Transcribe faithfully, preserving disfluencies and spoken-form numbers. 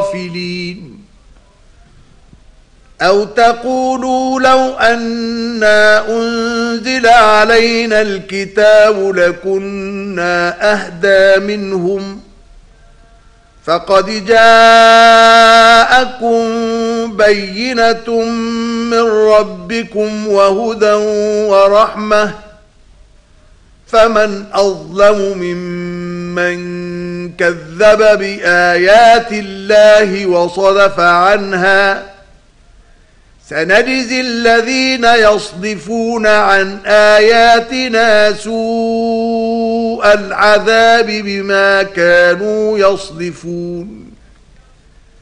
غافلين أو تقولوا لو أنا أنزل علينا الكتاب لكنا أهدى منهم فقد جاءكم بينة من ربكم وهدى ورحمة فمن أظلم ممن كذب بآيات الله وصدف عنها سنجزي الذين يصدفون عن آياتنا سوء العذاب بما كانوا يصدفون